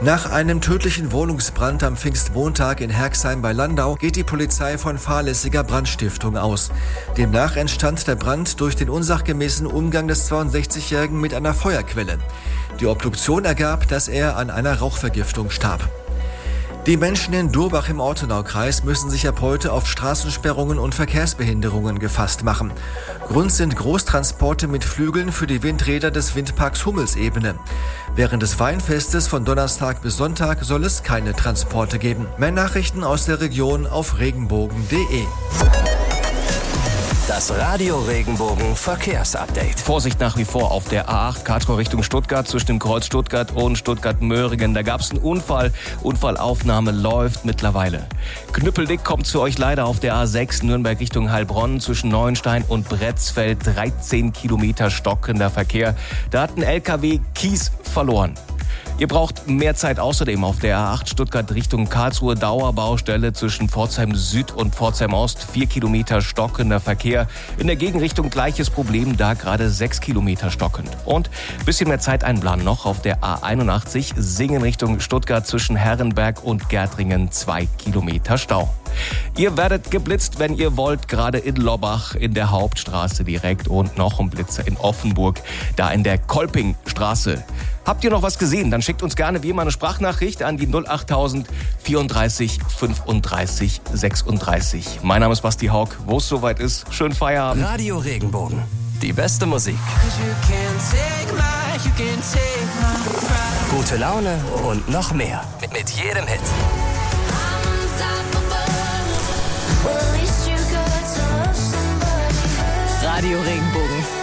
Nach einem tödlichen Wohnungsbrand am Pfingstmontag in Herxheim bei Landau geht die Polizei von fahrlässiger Brandstiftung aus. Demnach entstand der Brand durch den unsachgemäßen Umgang des 62-Jährigen mit einer Feuerquelle. Die Obduktion ergab, dass er an einer Rauchvergiftung starb. Die Menschen in Durbach im Ortenaukreis müssen sich ab heute auf Straßensperrungen und Verkehrsbehinderungen gefasst machen. Grund sind Großtransporte mit Flügeln für die Windräder des Windparks Hummelsebene. Während des Weinfestes von Donnerstag bis Sonntag soll es keine Transporte geben. Mehr Nachrichten aus der Region auf regenbogen.de. Das Radio Regenbogen Verkehrsupdate. Vorsicht nach wie vor auf der A8 Karlsruhe Richtung Stuttgart zwischen dem Kreuz Stuttgart und Stuttgart-Möhringen. Da gab es einen Unfall. Unfallaufnahme läuft mittlerweile. Knüppeldick kommt für euch leider auf der A6 Nürnberg Richtung Heilbronn zwischen Neuenstein und Bretzfeld. 13 Kilometer stockender Verkehr. Da hat ein LKW Kies verloren. Ihr braucht mehr Zeit außerdem auf der A8 Stuttgart Richtung Karlsruhe Dauerbaustelle zwischen Pforzheim Süd und Pforzheim Ost. 4 Kilometer stockender Verkehr. In der Gegenrichtung gleiches Problem, da gerade 6 Kilometer stockend. Und ein bisschen mehr Zeit einplanen noch auf der A81 Singen Richtung Stuttgart zwischen Herrenberg und Gärtringen. 2 Kilometer Stau. Ihr werdet geblitzt, wenn ihr wollt, gerade in Lobbach, in der Hauptstraße direkt und noch ein Blitzer in Offenburg, da in der Kolpingstraße. Habt ihr noch was gesehen? Dann schickt uns gerne wie immer eine Sprachnachricht an die 08000 34 35 36. Mein Name ist Basti Haug. Wo es soweit ist, schönen Feierabend. Radio Regenbogen. Die beste Musik. Gute Laune und noch mehr. Mit jedem Hit. Radio Regenbogen.